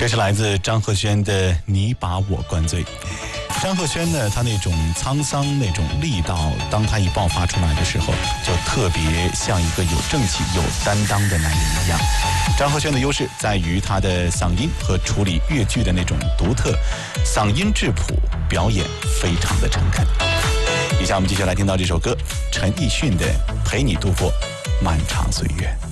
这是来自张赫宣的《你把我灌醉》。张赫宣呢，他那种沧桑、那种力道，当他一爆发出来的时候，就特别像一个有正气、有担当的男人一样。张赫宣的优势在于他的嗓音和处理粤剧的那种独特，嗓音质朴，表演非常的诚恳。以下我们继续来听到这首歌，陈奕迅的《陪你度过漫长岁月》。